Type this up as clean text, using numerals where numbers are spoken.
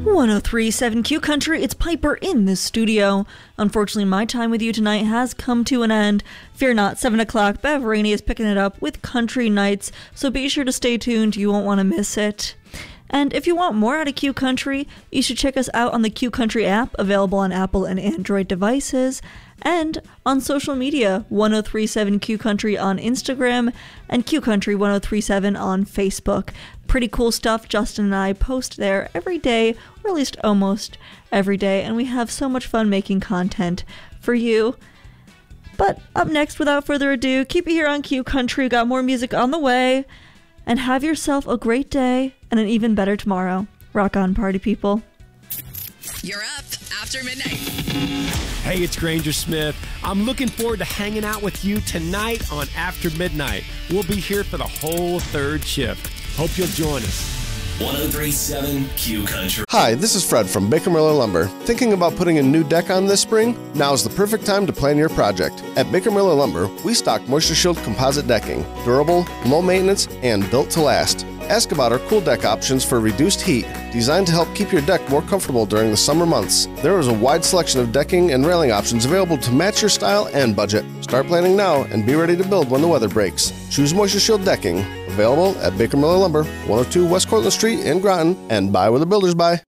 1037 Q Country, it's Piper in the studio. Unfortunately, my time with you tonight has come to an end. Fear not, 7 o'clock, Bev Rainey is picking it up with Country Nights, so be sure to stay tuned, you won't want to miss it. And if you want more out of Q Country, you should check us out on the Q Country app, available on Apple and Android devices, and on social media, 1037 Q Country on Instagram and Q Country 1037 on Facebook. Pretty cool stuff. Justin and I post there every day, or at least almost every day, and we have so much fun making content for you. But up next, without further ado, keep it here on Q Country. We got more music on the way, and have yourself a great day and an even better tomorrow. Rock on, party people. You're up after midnight. Hey, it's Granger Smith. I'm looking forward to hanging out with you tonight on After Midnight. We'll be here for the whole third shift. Hope you'll join us. 1037 Q Country. Hi, this is Fred from Baker Miller Lumber. Thinking about putting a new deck on this spring? Now's the perfect time to plan your project. At Baker Miller Lumber, we stock Moisture Shield composite decking. Durable, low maintenance, and built to last. Ask about our cool deck options for reduced heat, designed to help keep your deck more comfortable during the summer months. There is a wide selection of decking and railing options available to match your style and budget. Start planning now and be ready to build when the weather breaks. Choose Moisture Shield decking, available at Baker Miller Lumber, 102 West Cortlandt Street in Groton, and buy where the builders buy.